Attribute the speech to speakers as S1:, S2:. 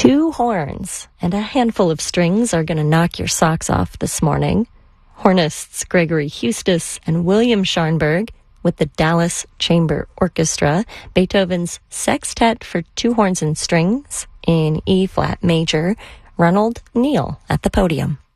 S1: Two horns and a handful of strings are going to knock your socks off this morning. Hornists Gregory Hustis and William Scharnberg with the Dallas Chamber Orchestra, Beethoven's Sextet for Two Horns and Strings in E-flat major, Ronald Neal at the podium.